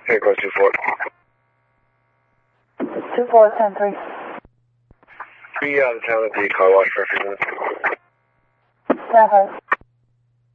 Here goes 2-4. 2-4, 10-3. Be out of town at the car wash for a few minutes. That hurts.